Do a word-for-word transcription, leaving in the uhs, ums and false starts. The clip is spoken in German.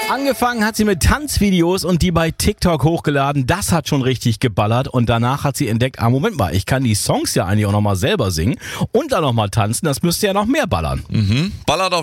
Angefangen hat sie mit Tanzvideos und die bei TikTok hochgeladen. Das hat schon richtig geballert. Und danach hat sie entdeckt, ah, Moment mal, ich kann die Songs ja eigentlich auch nochmal selber singen und dann nochmal tanzen. Das müsste ja noch mehr ballern. Mhm. Ballert auf